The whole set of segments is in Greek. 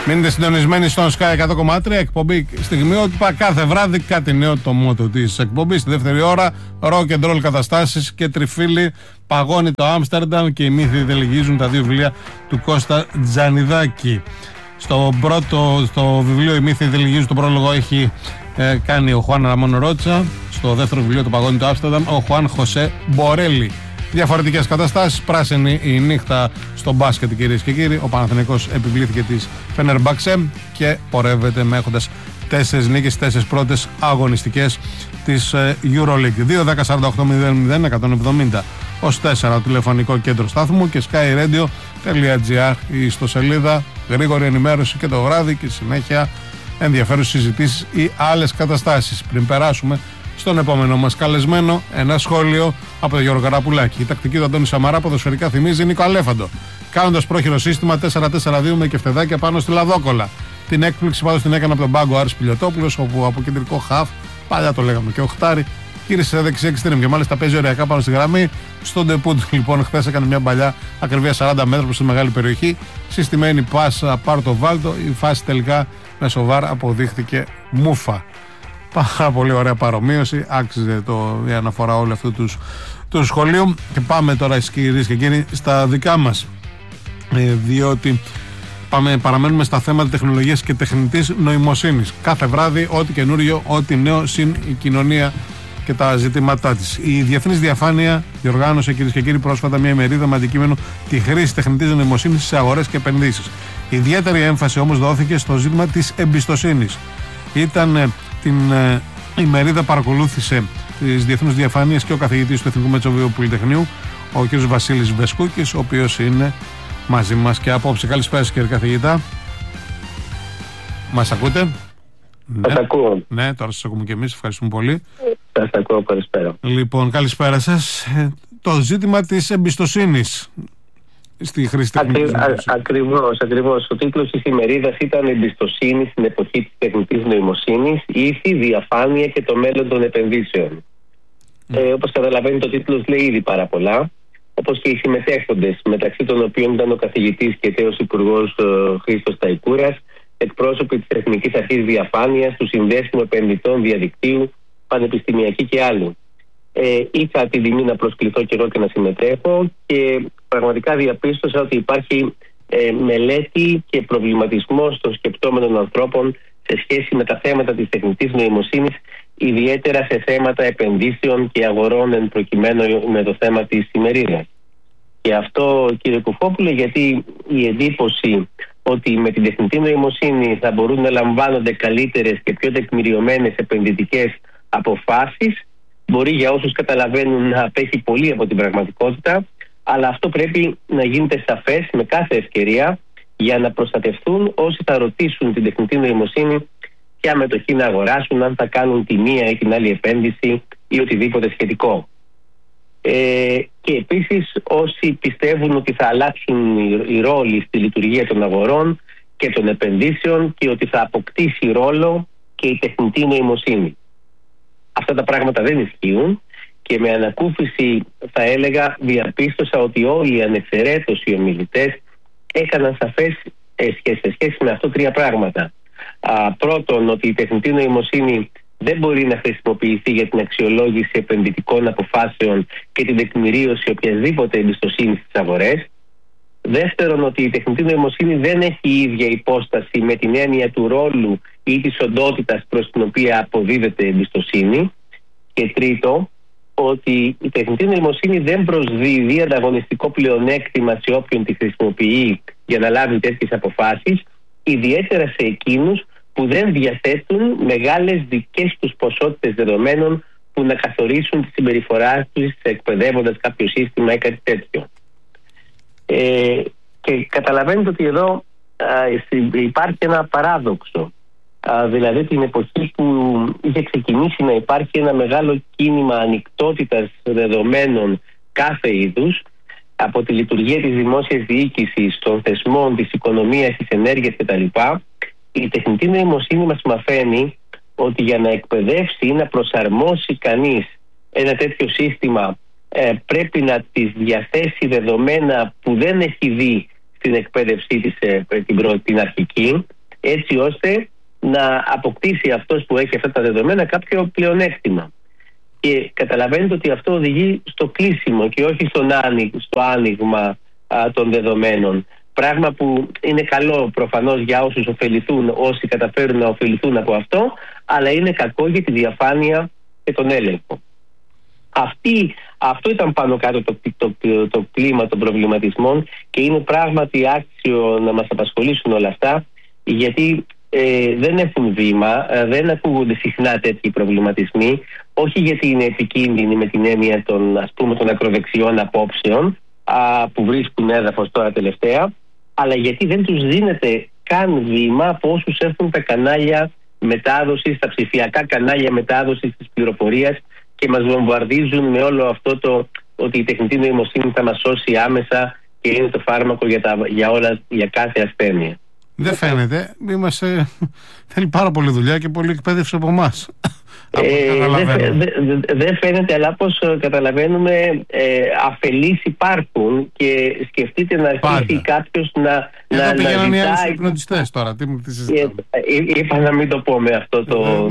Μείνετε συντονισμένοι στον Sky 100,3 εκπομπή στιγμιότυπα. Κάθε βράδυ κάτι νέο το μότο της εκπομπής. Στη δεύτερη ώρα, rock and roll καταστάσεις και τριφύλι. Παγώνει το Άμστερνταμ και οι μύθοι τελεγίζουν τα δύο βιβλία του Κώστα Τζανιδάκη. Στο βιβλίο «Οι μύθοι τελεγίζουν» το πρόλογο έχει κάνει ο Χουάν Ραμόν Ρότσα. Στο δεύτερο βιβλίο, το Παγώνει το Άμστερνταμ, ο Χουάν Χωσέ Μπορέλη. Διαφορετικές καταστάσεις. Πράσινη η νύχτα στο μπάσκετ, κυρίες και κύριοι. Ο Παναθηναϊκός επιβλήθηκε της Φενερμπαξέ και πορεύεται με έχοντας 4 νίκες, 4 πρώτες αγωνιστικές της EuroLeague. 2-10-48-00-170 ως 4 τηλεφωνικό κέντρο στάθμου και skyradio.gr η ιστοσελίδα. Γρήγορη ενημέρωση και το βράδυ και συνέχεια ενδιαφέρουσες συζητήσεις ή άλλες καταστάσεις. Πριν περάσουμε στον επόμενο μας καλεσμένο, ένα σχόλιο από τον Γιώργο Καραπουλάκη. Η τακτική του Αντώνη Σαμαρά ποδοσφαιρικά θυμίζει Νίκο Αλέφαντο. Κάνοντας πρόχειρο σύστημα 4-4-2 με κεφτεδάκια πάνω στη Λαδόκολα. Την έκπληξη πάντως την έκανε από τον πάγκο Άρης Πιλιοτόπουλος, όπου από κεντρικό χαφ, παλιά το λέγαμε και οχτάρι, γύρισε δεξιά εξτρέμ και μάλιστα παίζει ωριακά πάνω στη γραμμή. Στον ντεπούτ λοιπόν χθες έκανε μια παλιά ακριβία 40 μέτρα προς τη μεγάλη περιοχή. Συστημένη πάσα πάρτο βάλτο. Η φάση τελικά με σοβάρ αποδείχθηκε μούφα. Πάρα πολύ ωραία παρομοίωση. Άξιζε η αναφορά όλου αυτού του σχολείου. Και πάμε τώρα, κυρίες και κύριοι, στα δικά μας. Διότι παραμένουμε στα θέματα τεχνολογίας και τεχνητής νοημοσύνης. Κάθε βράδυ, ό,τι καινούριο, ό,τι νέο, συν η κοινωνία και τα ζητήματά της. Η Διεθνής Διαφάνεια διοργάνωσε, κυρίες και κύριοι, πρόσφατα μια ημερίδα με αντικείμενο τη χρήση τεχνητής νοημοσύνης σε αγορές και επενδύσεις. Ιδιαίτερη έμφαση όμως δόθηκε στο ζήτημα της εμπιστοσύνης. Την ημερίδα παρακολούθησε της Διεθνούς Διαφάνειας και ο καθηγητής του Εθνικού Μετσοβίου Πολυτεχνείου, ο κ. Βασίλης Βεσκούκης, ο οποίος είναι μαζί μας και απόψε. Καλησπέρα σας, κύριε καθηγητά. Μας ακούτε? Σας ακούω. Ναι, τώρα σας ακούμε και εμείς. Ευχαριστούμε πολύ. Σας ακούω, καλησπέρα. Λοιπόν, καλησπέρα σας. Το ζήτημα της εμπιστοσύνης στη χρήση τεχνητής νοημοσύνης. Ακριβώς. Ο τίτλος της ημερίδας ήταν «Εμπιστοσύνη στην εποχή της τεχνητής νοημοσύνης, ήθη, διαφάνεια και το μέλλον των επενδύσεων». Όπως καταλαβαίνετε, ο τίτλος λέει ήδη πάρα πολλά, όπως και οι συμμετέχοντες, μεταξύ των οποίων ήταν ο καθηγητής και τέος υπουργός Χρήστος Ταϊκούρας, εκπρόσωποι της Εθνικής Αρχής Διαφάνειας, του Συνδέσμου Επενδυτών Διαδικτύου, πανεπιστημιακοί και άλλοι. Είχα την τιμή να προσκληθώ καιρό και να συμμετέχω και πραγματικά διαπίστωσα ότι υπάρχει μελέτη και προβληματισμός των σκεπτόμενων ανθρώπων σε σχέση με τα θέματα της τεχνητής νοημοσύνης, ιδιαίτερα σε θέματα επενδύσεων και αγορών, εν προκειμένου με το θέμα της ημερίδας. Και αυτό, κύριε Κουφόπουλε, γιατί η εντύπωση ότι με την τεχνητή νοημοσύνη θα μπορούν να λαμβάνονται καλύτερες και πιο τεκμηριωμένες επενδυτικές αποφάσεις μπορεί για όσους καταλαβαίνουν να απέχει πολύ από την πραγματικότητα, αλλά αυτό πρέπει να γίνεται σαφές με κάθε ευκαιρία για να προστατευτούν όσοι θα ρωτήσουν την τεχνητή νοημοσύνη ποια μετοχή να αγοράσουν, αν θα κάνουν τη μία ή την άλλη επένδυση ή οτιδήποτε σχετικό. Και επίσης όσοι πιστεύουν ότι θα αλλάξουν οι ρόλοι στη λειτουργία των αγορών και των επενδύσεων και ότι θα αποκτήσει ρόλο και η τεχνητή νοημοσύνη. Αυτά τα πράγματα δεν ισχύουν και με ανακούφιση, θα έλεγα, διαπίστωσα ότι όλοι ανεξαιρέτως οι ομιλητές έκαναν σαφές σε σχέση με αυτό 3 πράγματα. Πρώτον, ότι η τεχνητή νοημοσύνη δεν μπορεί να χρησιμοποιηθεί για την αξιολόγηση επενδυτικών αποφάσεων και την τεκμηρίωση οποιασδήποτε εμπιστοσύνη στις αγορές. Δεύτερον, ότι η τεχνητή νοημοσύνη δεν έχει η ίδια υπόσταση με την έννοια του ρόλου ή της οντότητας προς την οποία αποδίδεται εμπιστοσύνη. Και τρίτο, ότι η τεχνητή νοημοσύνη δεν προσδίδει ανταγωνιστικό πλεονέκτημα σε όποιον τη χρησιμοποιεί για να λάβει τέτοιες αποφάσεις, ιδιαίτερα σε εκείνους που δεν διαθέτουν μεγάλες δικές τους ποσότητες δεδομένων που να καθορίσουν τη συμπεριφορά τους εκπαιδεύοντας κάποιο σύστημα ή κάτι τέτοιο. Και καταλαβαίνετε ότι εδώ υπάρχει ένα παράδοξο. Δηλαδή την εποχή που είχε ξεκινήσει να υπάρχει ένα μεγάλο κίνημα ανοιχτότητας δεδομένων κάθε είδους, από τη λειτουργία της δημόσιας διοίκησης, των θεσμών, της οικονομίας, της ενέργειας κτλ., η τεχνητή νοημοσύνη μας μαθαίνει ότι για να εκπαιδεύσει ή να προσαρμόσει κανείς ένα τέτοιο σύστημα πρέπει να της διαθέσει δεδομένα που δεν έχει δει στην εκπαίδευσή της την αρχική, έτσι ώστε να αποκτήσει αυτός που έχει αυτά τα δεδομένα κάποιο πλεονέκτημα. Και καταλαβαίνετε ότι αυτό οδηγεί στο κλείσιμο και όχι στο άνοιγμα των δεδομένων. Πράγμα που είναι καλό προφανώς για όσους ωφεληθούν, όσοι καταφέρουν να ωφεληθούν από αυτό, αλλά είναι κακό για τη διαφάνεια και τον έλεγχο. Αυτό ήταν πάνω κάτω το κλίμα των προβληματισμών και είναι πράγματι άξιο να μας απασχολήσουν όλα αυτά, γιατί δεν έχουν βήμα, δεν ακούγονται συχνά τέτοιοι προβληματισμοί, όχι γιατί είναι επικίνδυνοι με την έννοια των ακροδεξιών απόψεων που βρίσκουν έδαφος τώρα τελευταία, αλλά γιατί δεν τους δίνεται καν βήμα από όσους έχουν τα κανάλια μετάδοσης, τα ψηφιακά κανάλια μετάδοσης της πληροφορίας και μας βομβαρδίζουν με όλο αυτό το ότι η τεχνητή νοημοσύνη θα μας σώσει άμεσα και είναι το φάρμακο για κάθε ασθένεια. Δεν φαίνεται. Θέλει πάρα πολλή δουλειά και πολλή εκπαίδευση από εμάς. Δεν φαίνεται, αλλά όπως καταλαβαίνουμε αφελείς υπάρχουν και σκεφτείτε να αρχίσει κάποιος να πήγαιναν οι άλλοι υπνοτιστές τώρα. Είπα να μην το πω με αυτό το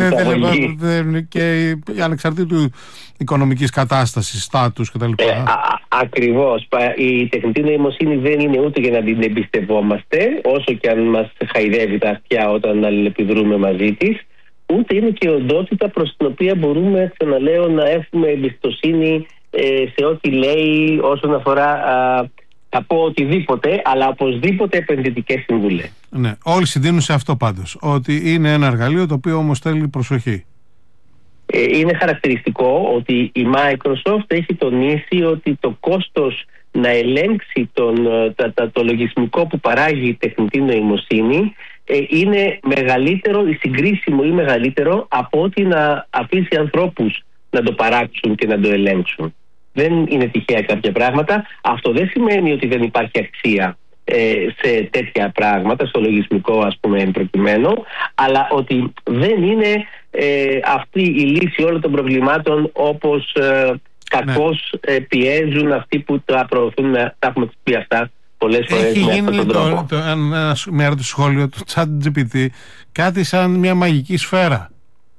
και ανεξαρτήτου οικονομικής κατάστασης, στάτους κτλ. Ακριβώς. Η τεχνητή νοημοσύνη δεν είναι ούτε για να την εμπιστευόμαστε, όσο και αν μας χαϊδεύει τα αυτιά όταν αλληλεπιδρούμε μαζί της, ούτε είναι και οντότητα προς την οποία μπορούμε, ξαναλέω, να έχουμε εμπιστοσύνη σε ό,τι λέει όσον αφορά θα πω οτιδήποτε, αλλά οπωσδήποτε επενδυτικές συμβουλές. Ναι, όλοι συντείνουν σε αυτό πάντως, ότι είναι ένα εργαλείο το οποίο όμως θέλει προσοχή. Είναι χαρακτηριστικό ότι η Microsoft έχει τονίσει ότι το κόστος να ελέγξει το λογισμικό που παράγει η τεχνητή νοημοσύνη είναι μεγαλύτερο ή συγκρίσιμο ή μεγαλύτερο από ότι να αφήσει ανθρώπους να το παράξουν και να το ελέγξουν. Δεν είναι τυχαία κάποια πράγματα. Αυτό δεν σημαίνει ότι δεν υπάρχει αξία σε τέτοια πράγματα, στο λογισμικό ας πούμε εν προκειμένου, αλλά ότι δεν είναι αυτή η λύση όλων των προβλημάτων όπως κακώς πιέζουν αυτοί που τα προωθούν. Τα έχουμε πει αυτά πολλές φορές. Έχει γίνει μια ερώτηση σχόλιο του ChatGPT κάτι σαν μια μαγική σφαίρα.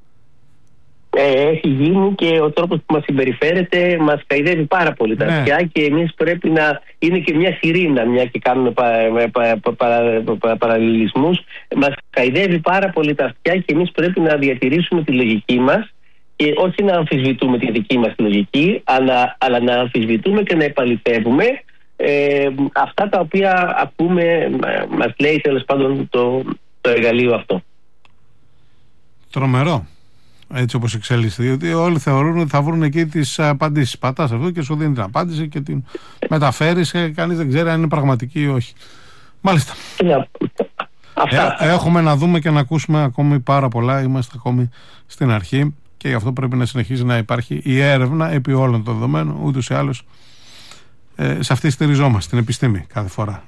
Έχει γίνει και ο τρόπος που μας συμπεριφέρεται μας καηδεύει πάρα πολύ τα αυτιά και εμείς πρέπει να είναι και μια σιρήνα, μια και κάνουμε παραλληλισμούς, μας καηδεύει πάρα πολύ τα αυτιά και εμείς πρέπει να διατηρήσουμε τη λογική μας και όχι να αμφισβητούμε τη δική μας λογική, αλλά να αμφισβητούμε και να επαληθεύουμε αυτά τα οποία ακούμε, μας λέει τέλος πάντων το εργαλείο αυτό. Τρομερό. Έτσι όπως εξελίσσεται, διότι όλοι θεωρούν ότι θα βρουν εκεί τις απαντήσεις. Πατάς αυτό και σου δίνει την απάντηση και την μεταφέρεις και κανείς δεν ξέρει αν είναι πραγματική ή όχι. Μάλιστα. Έχουμε να δούμε και να ακούσουμε ακόμη πάρα πολλά. Είμαστε ακόμη στην αρχή και γι' αυτό πρέπει να συνεχίζει να υπάρχει η έρευνα επί όλων των δεδομένων. Ούτως ή άλλως σε αυτή στηριζόμαστε, στην επιστήμη κάθε φορά.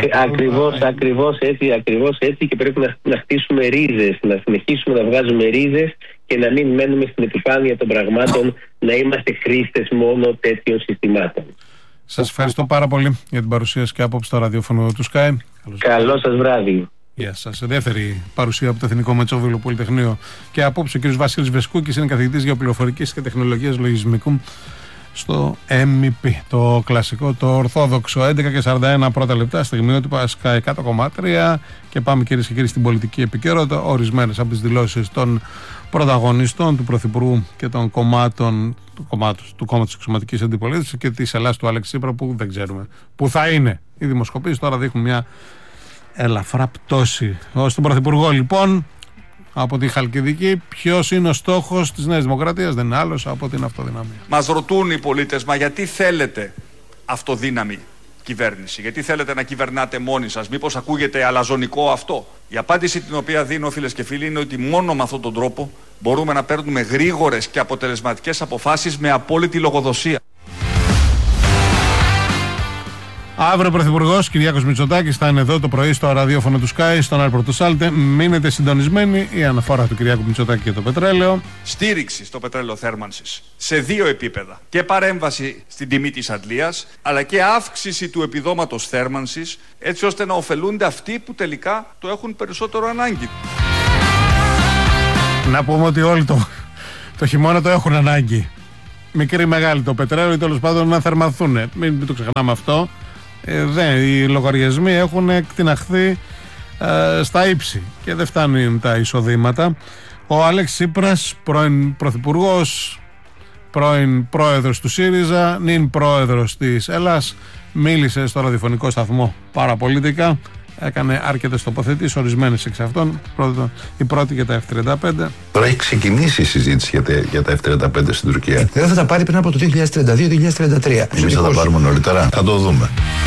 Ακριβώς έτσι και πρέπει να χτίσουμε ρίζες, να συνεχίσουμε να βγάζουμε ρίζες και να μην μένουμε στην επιφάνεια των πραγμάτων, να είμαστε χρήστες μόνο τέτοιων συστημάτων. Σας ευχαριστώ πάρα πολύ για την παρουσία και απόψε στο ραδιόφωνο του Sky. Καλό σας βράδυ. Γεια σας. Σε δεύτερη παρουσία από το Εθνικό Μετσόβιλλο Πολυτεχνείο και απόψε ο κ. Βασίλης Βεσκούκης είναι καθηγητής Γεωπληροφορικής και Τεχνολογίας Λογισμικού στο MEP, το κλασικό, το ορθόδοξο. 11:41 πρώτα λεπτά, στιγμιότυπα Sky 100,3 και πάμε κυρίες και κύριοι στην πολιτική επικαιρότητα. Ορισμένες από τις δηλώσεις των πρωταγωνιστών του Πρωθυπουργού και των κομμάτων του κόμματος εξωματικής αντιπολίτευσης και της Ελλάδας του Αλέξη Τσίπρα που δεν ξέρουμε που θα είναι. Οι δημοσκοπήσεις τώρα δείχνουν μια ελαφρά πτώση. Στον Πρωθυπουργό λοιπόν από τη Χαλκιδική, ποιος είναι ο στόχος της Νέας Δημοκρατίας? Δεν είναι άλλος από την αυτοδυναμία. Μας ρωτούν οι πολίτες, μα γιατί θέλετε αυτοδύναμη κυβέρνηση, γιατί θέλετε να κυβερνάτε μόνοι σας, μήπως ακούγεται αλαζονικό αυτό? Η απάντηση την οποία δίνω, φίλες και φίλοι, είναι ότι μόνο με αυτόν τον τρόπο μπορούμε να παίρνουμε γρήγορες και αποτελεσματικές αποφάσεις με απόλυτη λογοδοσία. Αύριο ο Πρωθυπουργός Κυριάκος Μητσοτάκης θα είναι εδώ το πρωί στο ραδιόφωνο του Sky, στον Άρπορτο Σάλτε. Μείνετε συντονισμένοι. Η αναφορά του Κυριάκου Μητσοτάκη για το πετρέλαιο. Στήριξη στο πετρέλαιο θέρμανσης σε δύο επίπεδα. Και παρέμβαση στην τιμή της αντλίας, αλλά και αύξηση του επιδόματος θέρμανσης, έτσι ώστε να ωφελούνται αυτοί που τελικά το έχουν περισσότερο ανάγκη. Να πούμε ότι όλοι το χειμώνα το έχουν ανάγκη. Μικρή μεγάλη το πετρέλαιο ή τέλος πάντων να θερμανθούν. Μην το ξεχνάμε αυτό. Οι λογαριασμοί έχουν εκτιναχθεί στα ύψη και δεν φτάνουν τα εισοδήματα. Ο Αλέξης Τσίπρας, πρώην πρωθυπουργός, πρώην πρόεδρος του ΣΥΡΙΖΑ, νυν πρόεδρος της Ελλάς, μίλησε στο ραδιοφωνικό σταθμό Παραπολίτικα. Έκανε αρκετές τοποθετήσεις, ορισμένες εξ αυτών. Η πρώτη για τα F-35. Τώρα έχει ξεκινήσει η συζήτηση για τα F-35 στην Τουρκία. Δεν θα τα πάρει πριν από το 2032-2033. Εμείς θα τα πάρουμε νωρίτερα. Θα το δούμε.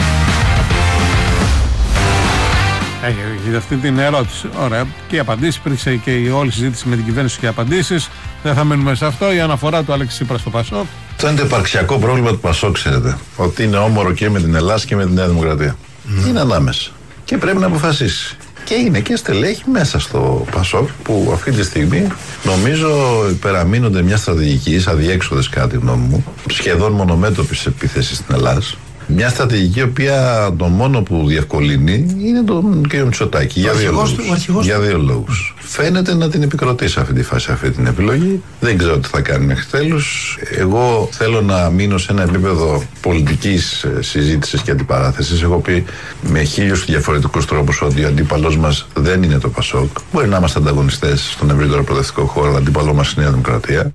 Έχει αυτή την ερώτηση. Ωραία. Και οι απαντήσεις. Υπήρξε και η όλη συζήτηση με την κυβέρνηση και οι απαντήσεις. Δεν θα μείνουμε σε αυτό. Η αναφορά του Αλέξη Τσίπρα στο Πασόκ. Αυτό είναι το υπαρξιακό πρόβλημα του Πασόκ, ξέρετε. Ότι είναι όμορο και με την Ελλάδα και με τη Νέα Δημοκρατία. Είναι ανάμεσα. Και πρέπει να αποφασίσει. Και είναι και στελέχη μέσα στο Πασόκ που αυτή τη στιγμή νομίζω υπεραμείνονται μια στρατηγική αδιέξοδες, κατά τη γνώμη μου, σχεδόν μονομέτωπης επίθεσης στην Ελλάδα. Μια στρατηγική η οποία το μόνο που διευκολύνει είναι τον κ. Μητσοτάκη. Για δύο λόγους. Φαίνεται να την επικροτεί σε αυτή τη φάση αυτή την επιλογή. Δεν ξέρω τι θα κάνει μέχρι τέλους. Εγώ θέλω να μείνω σε ένα επίπεδο πολιτικής συζήτησης και αντιπαράθεσης. Έχω πει με 1000 διαφορετικούς τρόπους ότι ο αντίπαλός μας δεν είναι το Πασόκ. Μπορεί να είμαστε ανταγωνιστές στον ευρύτερο προοδευτικό χώρο, αλλά αντίπαλό μας είναι η Νέα Δημοκρατία.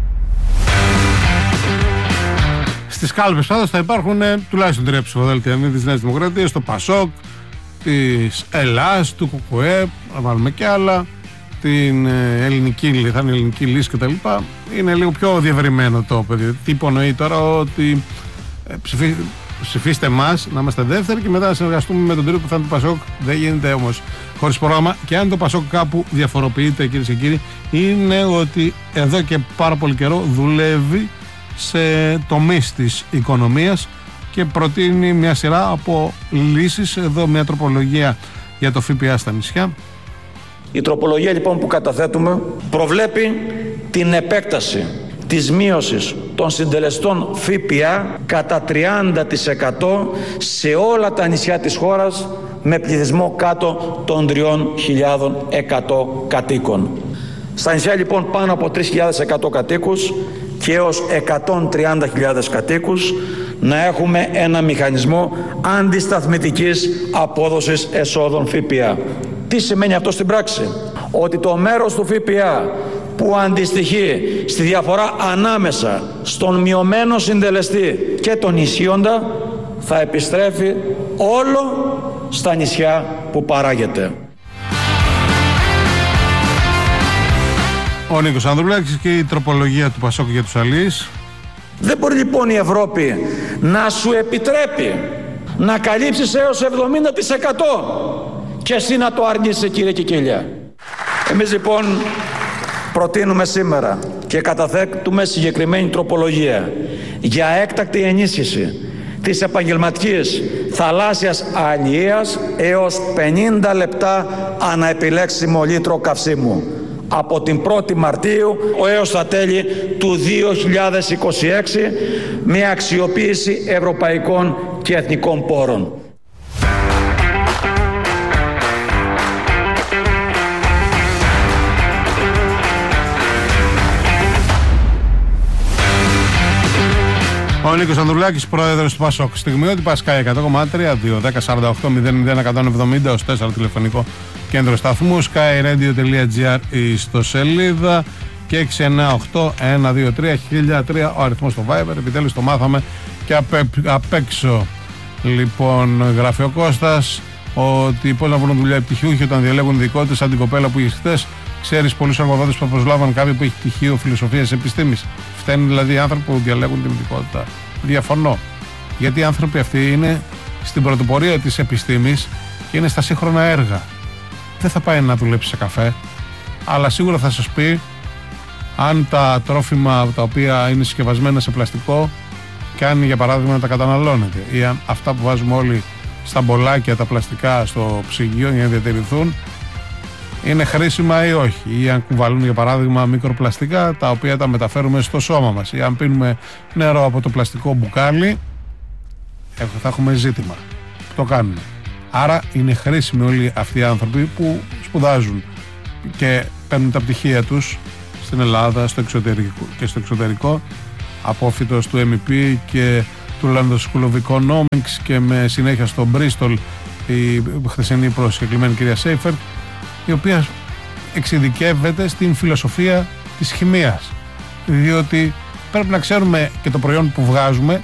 Στις κάλπες πάντως θα υπάρχουν τουλάχιστον 3 ψηφοδέλτια της Νέας Δημοκρατίας, το Πασόκ, της Ελλάς, του ΚΚΕ, να βάλουμε και άλλα, την ελληνική, θα είναι ελληνική λύση κτλ. Είναι λίγο πιο διευρυμένο το πεδίο. Τι υπονοεί τώρα, ότι ψηφίστε εμάς, να είμαστε δεύτεροι και μετά να συνεργαστούμε με τον τρίτο που θα είναι το Πασόκ. Δεν γίνεται όμως χωρίς πρόγραμμα. Και αν το Πασόκ κάπου διαφοροποιείται, κυρίες και κύριοι, είναι ότι εδώ και πάρα πολύ καιρό δουλεύει σε τομείς της οικονομίας και προτείνει μια σειρά από λύσεις. Εδώ μια τροπολογία για το ΦΠΑ στα νησιά. Η τροπολογία λοιπόν που καταθέτουμε προβλέπει την επέκταση της μείωσης των συντελεστών ΦΠΑ κατά 30% σε όλα τα νησιά της χώρας με πληθυσμό κάτω των 3.100 κατοίκων. Στα νησιά λοιπόν πάνω από 3.100 κατοίκους και έως 130.000 κατοίκους να έχουμε ένα μηχανισμό αντισταθμητικής απόδοσης εσόδων ΦΠΑ. Τι σημαίνει αυτό στην πράξη? Ότι το μέρος του ΦΠΑ που αντιστοιχεί στη διαφορά ανάμεσα στον μειωμένο συντελεστή και τον ισχύοντα θα επιστρέφει όλο στα νησιά που παράγεται. Ο Νίκος Ανδρουλάκης και η τροπολογία του Πασόκ για τους αλείς. Δεν μπορεί λοιπόν η Ευρώπη να σου επιτρέπει να καλύψεις έως 70% και εσύ να το αρνείσαι, κύριε Κικίλια. Εμείς λοιπόν προτείνουμε σήμερα και καταθέτουμε συγκεκριμένη τροπολογία για έκτακτη ενίσχυση της επαγγελματικής θαλάσσιας αλλιείας έως 50 λεπτά ανά επιλέξιμο λίτρο καυσίμου από την 1η Μαρτίου έως τα τέλη του 2026 με αξιοποίηση ευρωπαϊκών και εθνικών πόρων. Ο Νίκος Ανδρουλάκης, πρόεδρος του Πασόκ. Στιγμιότυπα Sky 100,3, 2-10-48-001-170 ως 4 τηλεφωνικό κέντρο σταθμού, skyradio.gr η ιστοσελίδα και 698-123-1003 ο αριθμός στο Viber. Επιτέλους το μάθαμε και απ' έξω. Λοιπόν, γράφει ο Κώστας ότι πώς να βρουν δουλειά οι πτυχιούχοι όταν διαλέγουν ειδικότητες σαν την κοπέλα που είχε χθες. Ξέρεις πολλούς εργοδότες που προσλάβαν κάποιον που έχει πτυχίο φιλοσοφίας επιστήμης. Φταίνουν δηλαδή οι άνθρωποι που διαλέγουν την ειδικότητα. Διαφωνώ. Γιατί οι άνθρωποι αυτοί είναι στην πρωτοπορία της επιστήμης και είναι στα σύγχρονα έργα. Δεν θα πάει να δουλέψει σε καφέ, αλλά σίγουρα θα σας πει αν τα τρόφιμα τα οποία είναι συσκευασμένα σε πλαστικό και αν για παράδειγμα τα καταναλώνετε ή αν αυτά που βάζουμε όλοι στα μπολάκια, τα πλαστικά στο ψυγείο για να διατηρηθούν είναι χρήσιμα ή όχι, ή αν κουβαλούν για παράδειγμα μικροπλαστικά τα οποία τα μεταφέρουμε στο σώμα μας, ή αν πίνουμε νερό από το πλαστικό μπουκάλι, θα έχουμε ζήτημα. Το κάνουν. Άρα είναι χρήσιμοι όλοι αυτοί οι άνθρωποι που σπουδάζουν και παίρνουν τα πτυχία τους στην Ελλάδα και στο εξωτερικό, απόφοιτος του MEP και του London School of Economics και με συνέχεια στο Bristol η χθεσινή προσκεκλημένη κυρία Σέιφερτ, η οποία εξειδικεύεται στην φιλοσοφία της χημείας, διότι πρέπει να ξέρουμε και το προϊόν που βγάζουμε